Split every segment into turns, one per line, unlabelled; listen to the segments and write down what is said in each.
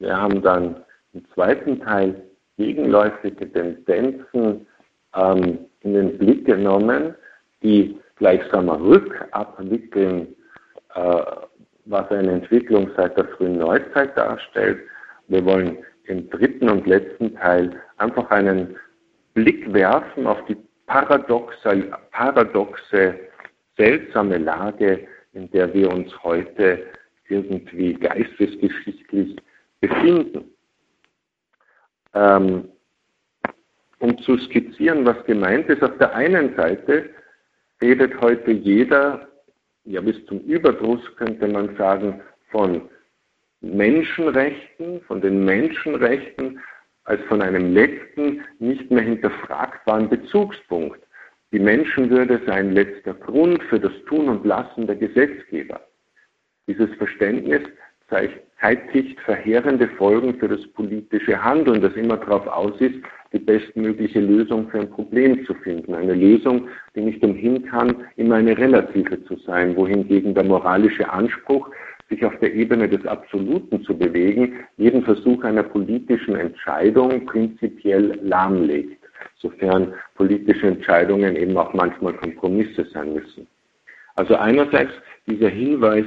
Wir haben dann im zweiten Teil gegenläufige Tendenzen in den Blick genommen, die gleichsam rückabwickeln, was eine Entwicklung seit der frühen Neuzeit darstellt. Wir wollen im dritten und letzten Teil einfach einen Blick werfen auf die paradoxe, seltsame Lage, in der wir uns heute irgendwie geistesgeschichtlich befinden. Um zu skizzieren, was gemeint ist, auf der einen Seite redet heute jeder, ja bis zum Überdruss könnte man sagen, von Menschenrechten, von den Menschenrechten als von einem letzten, nicht mehr hinterfragbaren Bezugspunkt. Die Menschenwürde sei ein letzter Grund für das Tun und Lassen der Gesetzgeber. Dieses Verständnis zeitigt verheerende Folgen für das politische Handeln, das immer darauf aus ist, die bestmögliche Lösung für ein Problem zu finden. Eine Lösung, die nicht umhin kann, immer eine relative zu sein, wohingegen der moralische Anspruch, sich auf der Ebene des Absoluten zu bewegen, jeden Versuch einer politischen Entscheidung prinzipiell lahmlegt, sofern politische Entscheidungen eben auch manchmal Kompromisse sein müssen. Also einerseits dieser Hinweis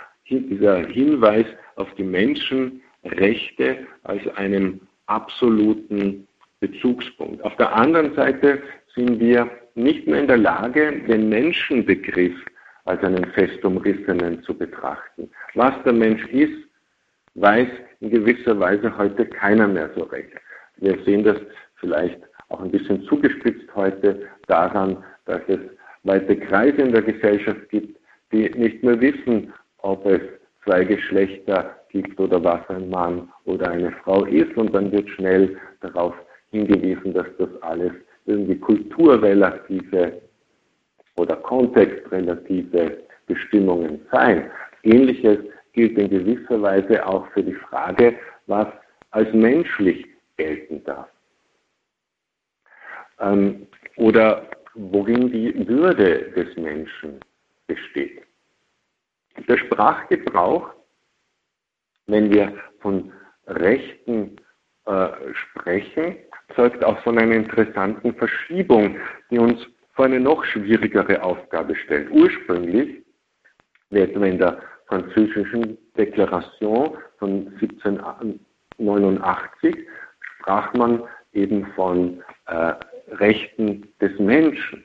auf die Menschenrechte als einen absoluten Bezugspunkt. Auf der anderen Seite sind wir nicht mehr in der Lage, den Menschenbegriff als einen fest umrissenen zu betrachten. Was der Mensch ist, weiß in gewisser Weise heute keiner mehr so recht. Wir sehen das vielleicht auch ein bisschen zugespitzt heute daran, dass es weite Kreise in der Gesellschaft gibt, die nicht mehr wissen, ob es zwei Geschlechter gibt oder was ein Mann oder eine Frau ist, und dann wird schnell darauf hingewiesen, dass das alles irgendwie kulturrelative oder kontextrelative Bestimmungen seien. Ähnliches gilt in gewisser Weise auch für die Frage, was als menschlich gelten darf. Oder worin die Würde des Menschen besteht. Der Sprachgebrauch, wenn wir von Rechten sprechen, zeugt auch von einer interessanten Verschiebung, die uns vor eine noch schwierigere Aufgabe stellt. Ursprünglich, etwa in der französischen Deklaration von 1789, sprach man eben von Rechten des Menschen.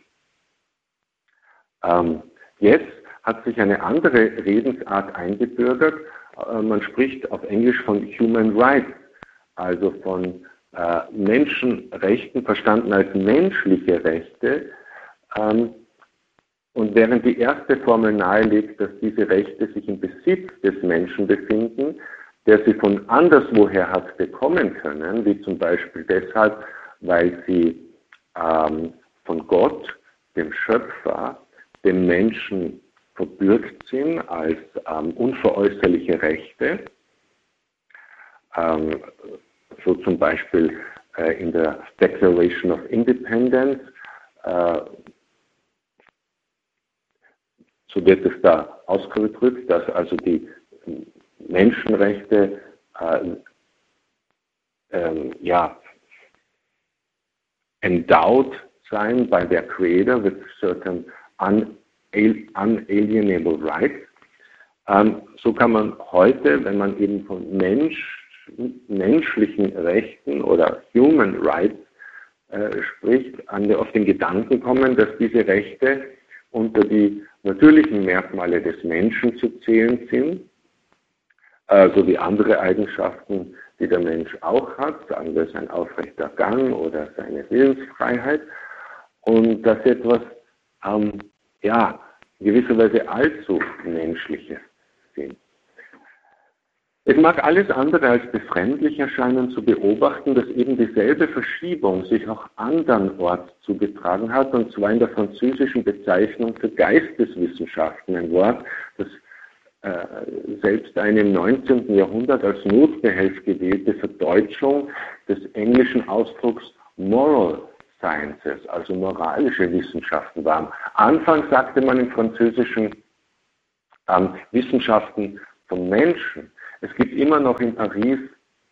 Jetzt hat sich eine andere Redensart eingebürgert. Man spricht auf Englisch von Human Rights, also von Menschenrechten, verstanden als menschliche Rechte. Und während die erste Formel nahelegt, dass diese Rechte sich im Besitz des Menschen befinden, der sie von anderswoher hat bekommen können, wie zum Beispiel deshalb, weil sie von Gott, dem Schöpfer, dem Menschen verbürgt sind als unveräußerliche Rechte, so zum Beispiel in der Declaration of Independence, so wird es da ausgedrückt, dass also die Menschenrechte endowed sein by their Creator with certain unalienable rights. So kann man heute, wenn man eben von menschlichen Rechten oder Human Rights spricht, auf den Gedanken kommen, dass diese Rechte unter die natürlichen Merkmale des Menschen zu zählen sind, sowie andere Eigenschaften, die der Mensch auch hat, sagen wir sein aufrechter Gang oder seine Willensfreiheit, und dass etwas in gewisser Weise allzu Menschliches sind. Es mag alles andere als befremdlich erscheinen zu beobachten, dass eben dieselbe Verschiebung sich auch andernorts zugetragen hat, und zwar in der französischen Bezeichnung für Geisteswissenschaften, ein Wort, das selbst eine im 19. Jahrhundert als Notbehelf gewählte Verdeutschung des englischen Ausdrucks Moral Sciences, also moralische Wissenschaften war. Am Anfang sagte man im Französischen Wissenschaften vom Menschen. Es gibt immer noch in Paris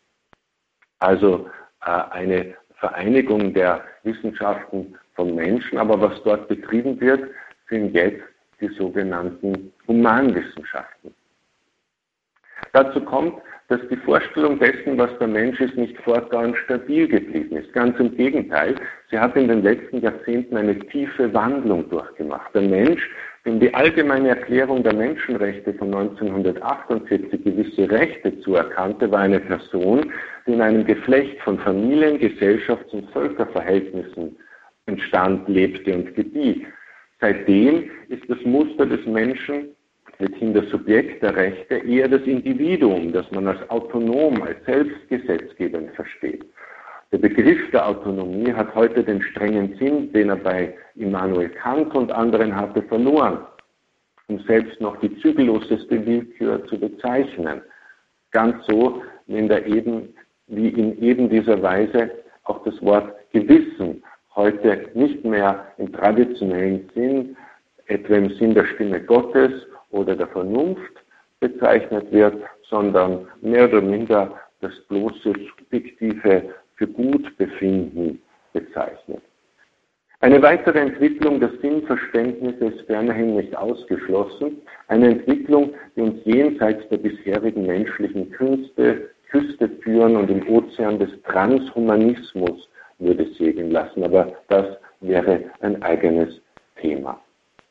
Also eine Vereinigung der Wissenschaften von Menschen, aber was dort betrieben wird, sind jetzt die sogenannten Humanwissenschaften. Dazu kommt, dass die Vorstellung dessen, was der Mensch ist, nicht fortdauernd stabil geblieben ist. Ganz im Gegenteil, sie hat in den letzten Jahrzehnten eine tiefe Wandlung durchgemacht. Der Mensch, dem die allgemeine Erklärung der Menschenrechte von 1948 gewisse Rechte zuerkannte, war eine Person, die in einem Geflecht von Familien-, Gesellschafts- und Völkerverhältnissen entstand, lebte und gedieh. Seitdem ist das Muster des Menschen, mithin das Subjekt der Rechte, eher das Individuum, das man als autonom, als selbstgesetzgebend versteht. Der Begriff der Autonomie hat heute den strengen Sinn, den er bei Immanuel Kant und anderen hatte, verloren, um selbst noch die zügelloseste Willkür zu bezeichnen. Ganz so, wie in eben dieser Weise auch das Wort Gewissen heute nicht mehr im traditionellen Sinn, etwa im Sinn der Stimme Gottes oder der Vernunft bezeichnet wird, sondern mehr oder minder das bloße subjektive für Gutbefinden bezeichnet. Eine weitere Entwicklung des Sinnverständnisses ist fernerhin nicht ausgeschlossen, eine Entwicklung, die uns jenseits der bisherigen menschlichen Küste führen und im Ozean des Transhumanismus würde segeln lassen, aber das wäre ein eigenes Thema.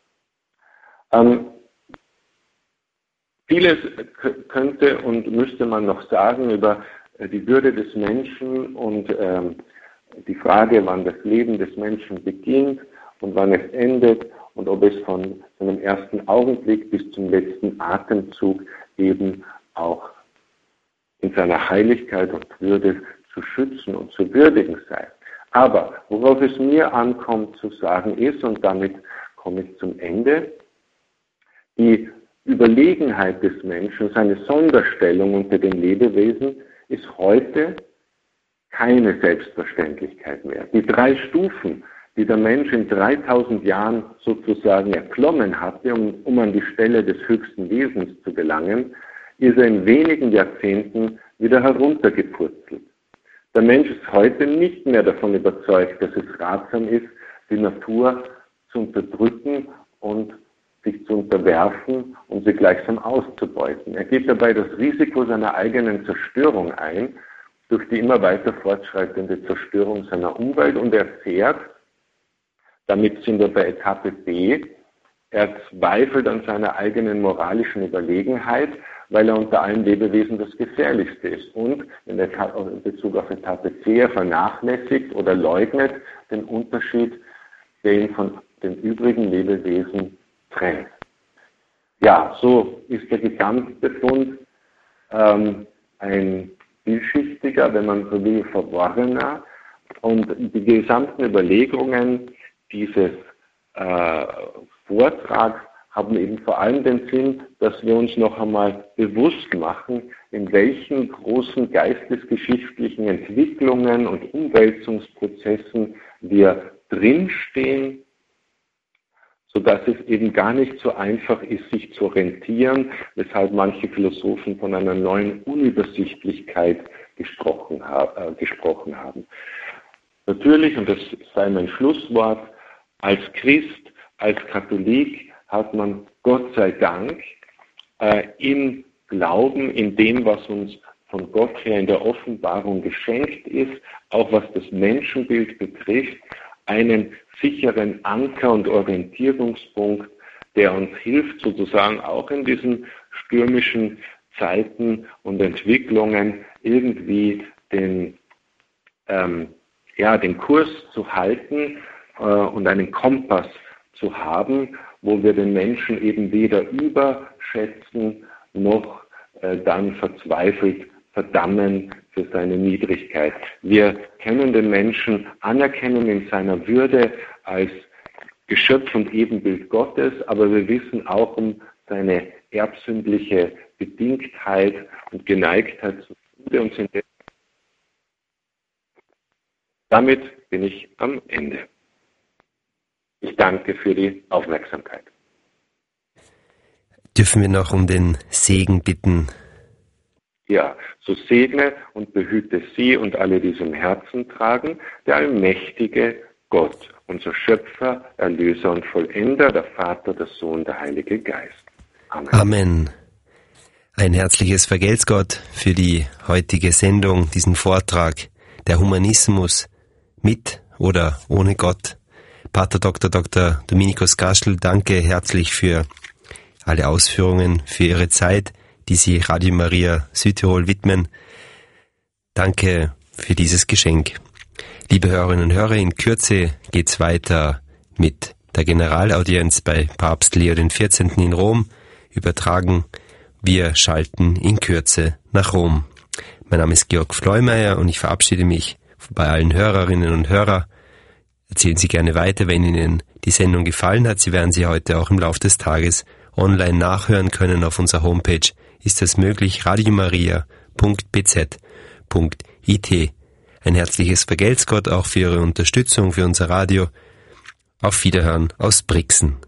Vieles könnte und müsste man noch sagen über die Würde des Menschen und die Frage, wann das Leben des Menschen beginnt und wann es endet und ob es von seinem ersten Augenblick bis zum letzten Atemzug eben auch in seiner Heiligkeit und Würde zu schützen und zu würdigen sei. Aber worauf es mir ankommt zu sagen ist, und damit komme ich zum Ende, die Überlegenheit des Menschen, seine Sonderstellung unter den Lebewesen, ist heute keine Selbstverständlichkeit mehr. Die 3 Stufen, die der Mensch in 3000 Jahren sozusagen erklommen hatte, um an die Stelle des höchsten Wesens zu gelangen, ist er in wenigen Jahrzehnten wieder heruntergepurzelt. Der Mensch ist heute nicht mehr davon überzeugt, dass es ratsam ist, die Natur zu unterdrücken und sich zu unterwerfen und sie gleichsam auszubeuten. Er geht dabei das Risiko seiner eigenen Zerstörung ein, durch die immer weiter fortschreitende Zerstörung seiner Umwelt, und er fährt, damit sind wir bei Etappe B, er zweifelt an seiner eigenen moralischen Überlegenheit, weil er unter allen Lebewesen das Gefährlichste ist. Und in Bezug auf Etappe C, er vernachlässigt oder leugnet den Unterschied, der ihn von den übrigen Lebewesen trennt. Ja, so ist der Gesamtbefund ein vielschichtiger, wenn man so will, verworrener. Und die gesamten Überlegungen dieses Vortrags haben eben vor allem den Sinn, dass wir uns noch einmal bewusst machen, in welchen großen geistesgeschichtlichen Entwicklungen und Umwälzungsprozessen wir drinstehen, sodass es eben gar nicht so einfach ist, sich zu orientieren, weshalb manche Philosophen von einer neuen Unübersichtlichkeit gesprochen haben. Natürlich, und das sei mein Schlusswort, als Christ, als Katholik hat man Gott sei Dank im Glauben, in dem, was uns von Gott her in der Offenbarung geschenkt ist, auch was das Menschenbild betrifft, einen sicheren Anker und Orientierungspunkt, der uns hilft, sozusagen auch in diesen stürmischen Zeiten und Entwicklungen irgendwie den Kurs zu halten und einen Kompass zu haben, wo wir den Menschen eben weder überschätzen noch dann verzweifelt verdammen für seine Niedrigkeit. Wir können den Menschen anerkennen in seiner Würde als Geschöpf und Ebenbild Gottes, aber wir wissen auch um seine erbsündliche Bedingtheit und Geneigtheit zu Sünde und sind. Damit bin ich am Ende. Ich danke für die Aufmerksamkeit.
Dürfen wir noch um den Segen bitten?
Ja, so segne und behüte Sie und alle, die es im Herzen tragen, der allmächtige Gott, unser Schöpfer, Erlöser und Vollender, der Vater, der Sohn, der Heilige Geist. Amen.
Amen. Ein herzliches Vergelt's Gott für die heutige Sendung, diesen Vortrag, der Humanismus mit oder ohne Gott. Pater Dr. Dominikus Gaschl, danke herzlich für alle Ausführungen, für Ihre Zeit, die Sie Radio Maria Südtirol widmen. Danke für dieses Geschenk. Liebe Hörerinnen und Hörer, in Kürze geht's weiter mit der Generalaudienz bei Papst Leo XIV. In Rom. Übertragen, wir schalten in Kürze nach Rom. Mein Name ist Georg Fleumeier und ich verabschiede mich bei allen Hörerinnen und Hörern. Erzählen Sie gerne weiter, wenn Ihnen die Sendung gefallen hat. Sie werden sie heute auch im Laufe des Tages online nachhören können. Auf unserer Homepage ist das möglich, radiomaria.bz.it. Ein herzliches Vergelt's Gott auch für Ihre Unterstützung für unser Radio. Auf Wiederhören aus Brixen.